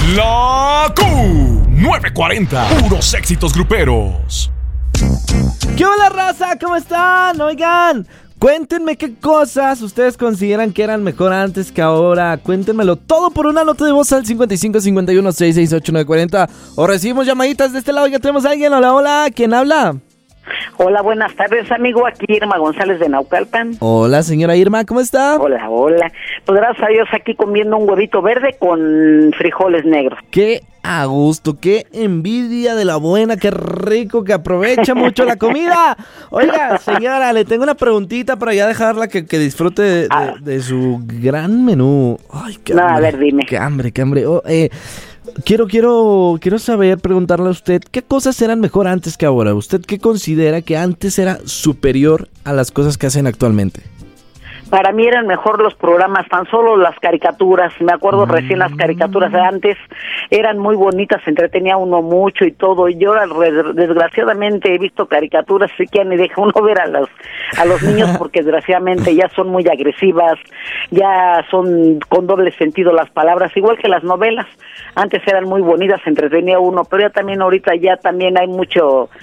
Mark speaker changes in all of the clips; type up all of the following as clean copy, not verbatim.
Speaker 1: La Q940, puros éxitos gruperos.
Speaker 2: ¿Qué hola, raza? ¿Cómo están? Oigan, cuéntenme qué cosas ustedes consideran que eran mejor antes que ahora. Cuéntenmelo todo por una nota de voz al 55 51 668 940. O recibimos llamaditas de este lado. Ya tenemos a alguien. Hola, hola. ¿Quién habla?
Speaker 3: Hola, buenas tardes, amigo. Aquí Irma González de Naucalpan.
Speaker 2: Hola, señora Irma. ¿Cómo está?
Speaker 3: Hola, hola. Pues gracias a Dios aquí comiendo un huevito verde con frijoles negros.
Speaker 2: Qué a gusto, qué envidia de la buena, qué rico, que aprovecha mucho la comida. Oiga, señora, le tengo una preguntita para ya dejarla que disfrute de su gran menú. Ay, qué hambre.
Speaker 3: No, a ver, dime.
Speaker 2: Qué hambre. Oh, Quiero saber, preguntarle a usted, ¿qué cosas eran mejor antes que ahora? ¿Usted qué considera que antes era superior a las cosas que hacen actualmente?
Speaker 3: Para mí eran mejor los programas, tan solo las caricaturas. Me acuerdo recién las caricaturas de antes eran muy bonitas, se entretenía uno mucho y todo. Y yo desgraciadamente he visto caricaturas así que ya ni deja uno ver a los niños porque desgraciadamente ya son muy agresivas, ya son con doble sentido las palabras, igual que las novelas. Antes eran muy bonitas, se entretenía uno, pero ya también ahorita ya también hay mucha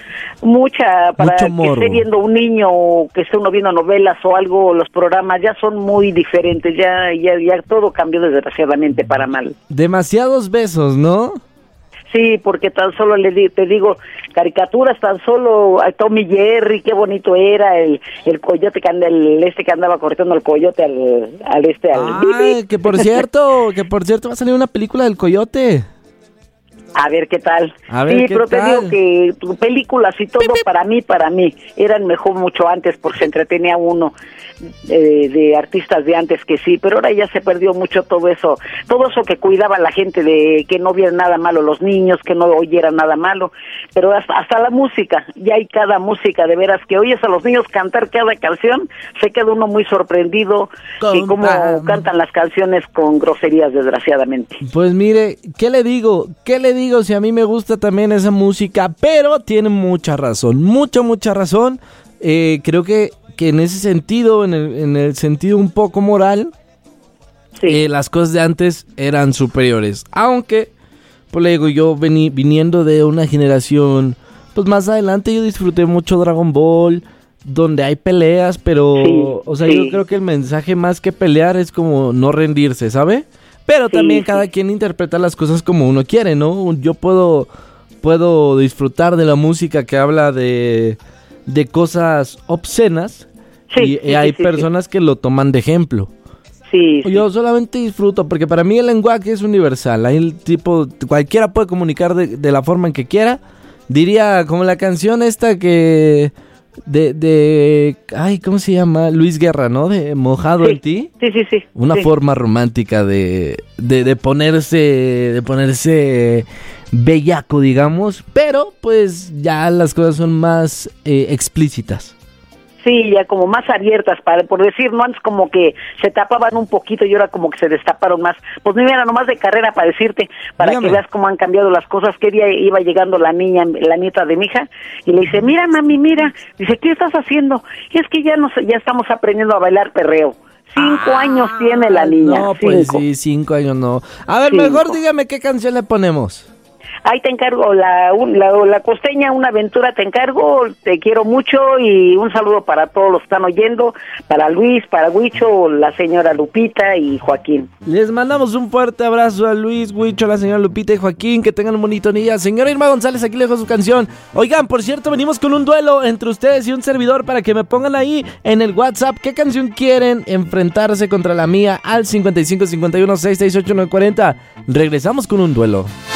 Speaker 3: para
Speaker 2: mucho
Speaker 3: que
Speaker 2: morbo.
Speaker 3: esté viendo un niño o que esté uno viendo novelas o algo, los programas ya son muy diferentes, ya todo cambió desgraciadamente para mal.
Speaker 2: Demasiados besos, ¿no?
Speaker 3: Sí, porque tan solo te digo, caricaturas, tan solo a Tom y Jerry, qué bonito era, el coyote que andaba corriendo el coyote al
Speaker 2: Ay, que por cierto va a salir una película del coyote.
Speaker 3: A ver qué tal.
Speaker 2: Sí,
Speaker 3: pero te digo que películas y todo para mí eran mejor mucho antes porque se entretenía uno de artistas de antes que sí, pero ahora ya se perdió mucho todo eso que cuidaba la gente de que no viera nada malo los niños, que no oyeran nada malo, pero hasta la música, ya hay cada música, de veras que oyes a los niños cantar cada canción, se queda uno muy sorprendido de cómo cantan las canciones con groserías desgraciadamente.
Speaker 2: Pues mire, ¿qué le digo si a mí me gusta también esa música? Pero tiene mucha razón, mucha razón. Creo que en ese sentido, en el sentido un poco moral, sí, las cosas de antes eran superiores. Aunque, pues le digo, yo viniendo de una generación, pues más adelante yo disfruté mucho Dragon Ball, donde hay peleas, pero, sí, yo creo que el mensaje más que pelear es como no rendirse, ¿sabe? Pero también cada quien interpreta las cosas como uno quiere, ¿no? Yo puedo disfrutar de la música que habla de cosas obscenas, y hay personas que lo toman de ejemplo. Yo solamente disfruto porque para mí el lenguaje es universal. Ahí el tipo, cualquiera puede comunicar de la forma en que quiera. Diría como la canción esta que ay, ¿cómo se llama? Luis Guerra, ¿no? De Mojado en ti.
Speaker 3: Sí.
Speaker 2: Una forma romántica de ponerse bellaco, digamos, pero pues ya las cosas son más explícitas.
Speaker 3: Sí, ya como más abiertas, por decir, no antes como que se tapaban un poquito y ahora como que se destaparon más. Pues mira, nomás de carrera para decirte, para Dígame. Que veas cómo han cambiado las cosas. Que día iba llegando la nieta de mi hija, y le dice, mira mami, mira, dice, ¿qué estás haciendo? Y es que ya estamos aprendiendo a bailar perreo. 5 años tiene la niña.
Speaker 2: No, pues sí, 5 años no. A ver, mejor dígame qué canción le ponemos.
Speaker 3: Ahí te encargo, la costeña, una aventura te encargo, te quiero mucho y un saludo para todos los que están oyendo, para Luis, para Huicho, la señora Lupita y Joaquín.
Speaker 2: Les mandamos un fuerte abrazo a Luis, Huicho, la señora Lupita y Joaquín, que tengan un bonito día. Señora Irma González, aquí le dejo su canción. Oigan, por cierto, venimos con un duelo entre ustedes y un servidor para que me pongan ahí en el WhatsApp qué canción quieren enfrentarse contra la mía al 55 51 668 940. Regresamos con un duelo.